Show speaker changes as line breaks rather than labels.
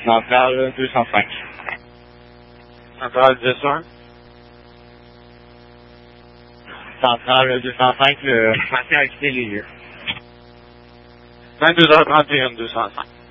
Centrale 205.
Centrale 201.
Centrale 205, le patient a quitté les lieux.
22h31, 205.